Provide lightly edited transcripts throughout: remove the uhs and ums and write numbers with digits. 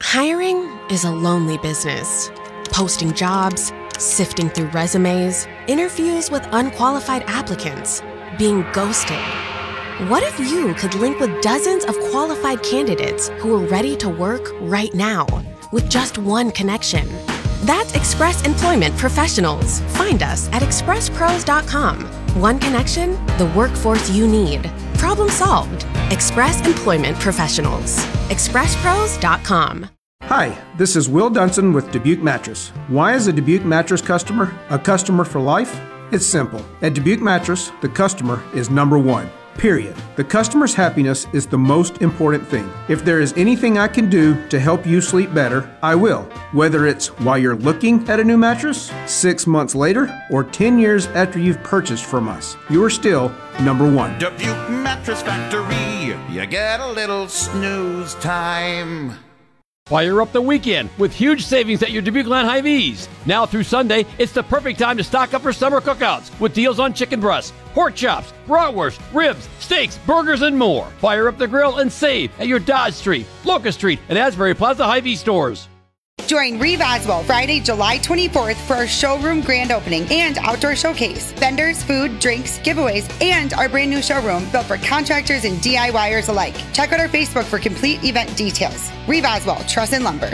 Hiring is a lonely business. Posting jobs, sifting through resumes, interviews with unqualified applicants, being ghosted. What if you could link with dozens of qualified candidates who are ready to work right now with just one connection? That's Express Employment Professionals. Find us at expresspros.com. One connection, the workforce you need. Problem solved. Express Employment Professionals. expresspros.com. Hi, this is Will Dunson with Dubuque Mattress. Why is a Dubuque Mattress customer a customer for life? It's simple. At Dubuque Mattress, the customer is number one. Period. The customer's happiness is the most important thing. If there is anything I can do to help you sleep better, I will. Whether it's while you're looking at a new mattress, 6 months later, or 10 years after you've purchased from us, you are still number one. Dubuque Mattress Factory, you get a little snooze time. Fire up the weekend with huge savings at your Dubuque Land Hy-Vees. Now through Sunday, it's the perfect time to stock up for summer cookouts with deals on chicken breasts, pork chops, bratwurst, ribs, steaks, burgers, and more. Fire up the grill and save at your Dodge Street, Locust Street, and Asbury Plaza Hy-Vee stores. Join Reeve Oswald Friday, July 24th for our showroom grand opening and outdoor showcase. Vendors, food, drinks, giveaways, and our brand new showroom built for contractors and DIYers alike. Check out our Facebook for complete event details. Reeve Oswald, Truss and Lumber.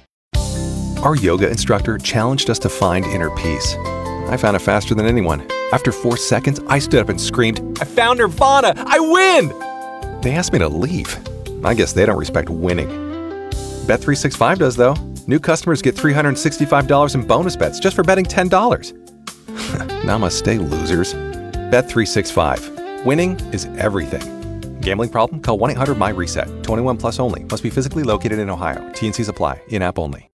Our yoga instructor challenged us to find inner peace. I found it faster than anyone. After 4 seconds, I stood up and screamed, "I found Nirvana! I win!" They asked me to leave. I guess they don't respect winning. Bet365 does, though. New customers get $365 in bonus bets just for betting $10. Namaste, losers. Bet365. Winning is everything. Gambling problem? Call 1-800-MY-RESET. 21 plus only. Must be physically located in Ohio. T&Cs apply. In-app only.